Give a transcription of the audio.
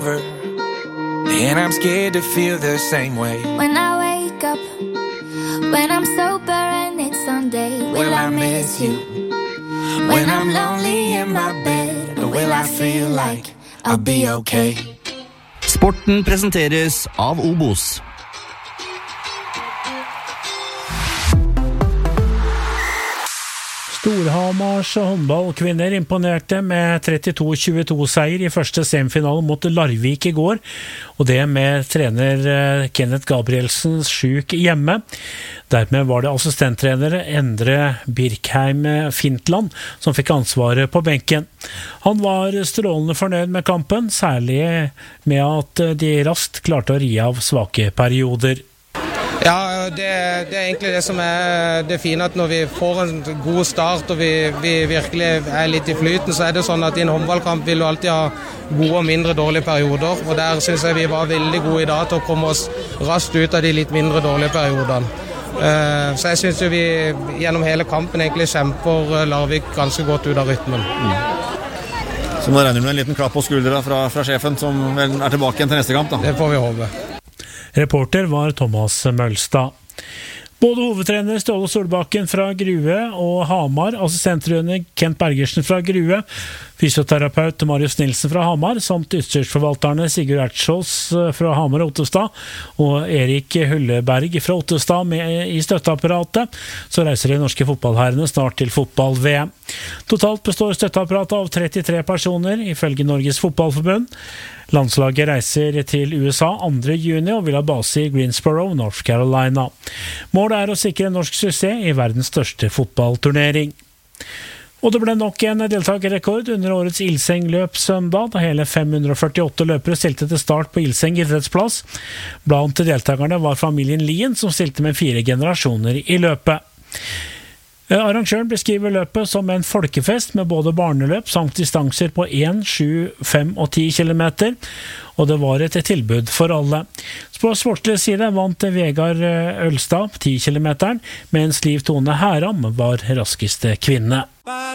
And I'm scared to feel the same way. When I wake up, when I'm sober and it's Sunday, will I miss you? When I'm lonely in my bed, will I feel like I'll be okay? Sporten presenteres av Obos. Storhamars håndballkvinner imponerte med 32-22-seier i første semifinalen mot Larvik i går, og det med trener Kenneth Gabrielsen syk hjemme. Dermed var det assistenttrener Endre Birkheim Fintland som fikk ansvaret på benken. Han var strålende fornøyd med kampen, særlig med at de raskt klarte å ri av svake perioder. Ja, det er egentlig det som er det fine, at når vi får en god start og vi virkelig er litt i flyten, så er det sånn at i en håndballkamp vil du alltid ha gode og mindre dårlige perioder, og der synes jeg vi var veldig gode i dag til å komme oss raskt ut av de litt mindre dårlige periodene. Så jeg synes jo vi gjennom hele kampen egentlig kjemper Larvik ganske godt ut av rytmen. Så nå regner du med en liten klapp på skuldra fra sjefen, som vel er tilbake igjen til neste kamp, da? Det får vi håpe. Reporter var Thomas Mølstad. Både hovedtrener Ståle Solbakken fra Grue og Hamar, assistenttrener Kent Bergersen fra Grue, fysioterapeut Marius Nilsen fra Hamar, samt utstyrsforvalterne Sigurd Ertsjås fra Hamar og Ottestad, og Erik Hulleberg fra Ottestad med i støtteapparatet, så reiser de norske fotballherrene snart til fotball-VM. Totalt består støtteapparatet av 33 personer, ifølge Norges Fotballforbund. Landslaget reiser til USA 2. juni og vil ha base i Greensboro, North Carolina. Målet er å sikre norsk suksess i verdens største fotballturnering. Og det ble nok en deltakerrekord under årets Ilseng-løp søndag, da hele 548 løpere stilte til start på Ilseng idrettsplass. Blant deltakerne var familien Lien, som stilte med 4 generasjoner i løpet. Arrangøren beskriver løpet som en folkefest med både barneløp samt distanser på 1, 7, 5 og 10 kilometer, og det var et tilbud for alle. På sportslig side vant Vegard Ølstad 10 kilometeren, mens Liv Tone Heram var raskeste kvinne.